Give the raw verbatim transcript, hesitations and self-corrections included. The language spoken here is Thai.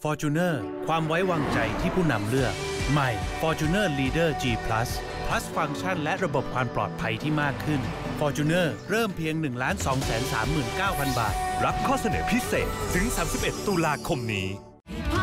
Fortuner ความไว้วางใจที่ผู้นำเลือกใหม่ Fortuner Leader G Plus Plus ฟังก์ชันและระบบความปลอดภัยที่มากขึ้น Fortuner เริ่มเพียง หนึ่งล้านสองแสนสามหมื่นเก้าพัน บาทรับข้อเสนอพิเศษถึงสามสิบเอ็ดตุลาคมนี้